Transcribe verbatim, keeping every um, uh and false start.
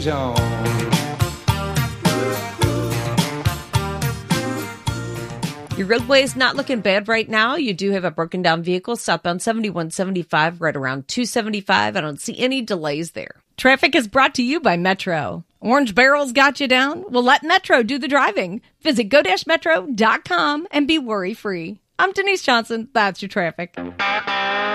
Your roadway is not looking bad right now. You do have a broken down vehicle southbound seventy-one seventy-five right around two seventy-five. I don't see any delays there. Traffic is brought to you by Metro. Orange Barrel's got you down? Well, let Metro do the driving. Visit go dash metro dot com and be worry-free. I'm Denise Johnson. That's your traffic.